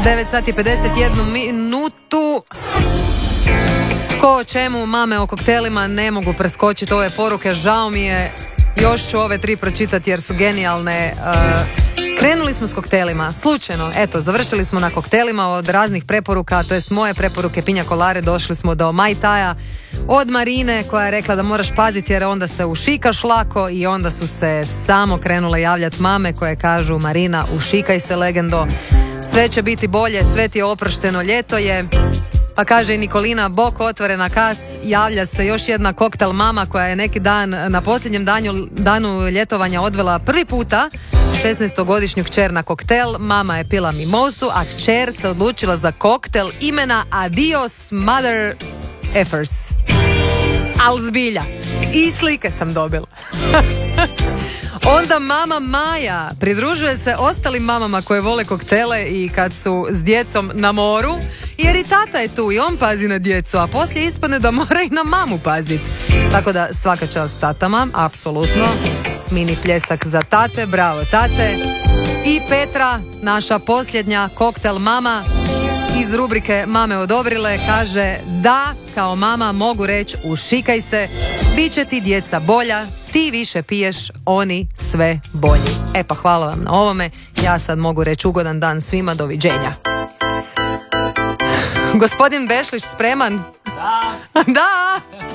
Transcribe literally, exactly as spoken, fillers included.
devet sati pedeset jednu minutu. Ko o čemu, mame o koktelima, ne mogu preskočiti ove poruke, žao mi je. Još ću ove tri pročitati jer su genijalne. Uh, krenuli smo s koktelima, slučajno, eto, završili smo na koktelima od raznih preporuka, to jest moje preporuke Pinja Colare, došli smo do Mai Taia od Marine koja je rekla da moraš paziti jer onda se ušikaš lako, i onda su se samo krenule javljati mame koje kažu: Marina, ušikaj se legendo, sve će biti bolje, sve ti je oprošteno, ljeto je. Pa kaže i Nikolina, bok otvorena kas, javlja se još jedna koktel mama koja je neki dan na posljednjem danju, danu ljetovanja odvela prvi puta šesnaestogodišnju kćer na koktel. Mama je pila mimosu, a kćer se odlučila za koktel imena Adios Mother Effers. Al zbilja. I slike sam dobila. Onda mama Maja pridružuje se ostalim mamama koje vole koktele i kad su s djecom na moru, jer i tata je tu i on pazi na djecu, a poslije ispadne da mora i na mamu paziti. Tako da svaka čast tatama, apsolutno. Mini pljesak za tate, bravo tate. I Petra, naša posljednja koktel mama iz rubrike Mame odobrile, kaže: da, kao mama mogu reći ušikaj se, bit će ti djeca bolja, ti više piješ, oni sve bolji. E pa hvala vam na ovome, ja sad mogu reći ugodan dan svima, doviđenja. Gospodin Bešlić spreman? Da. Da.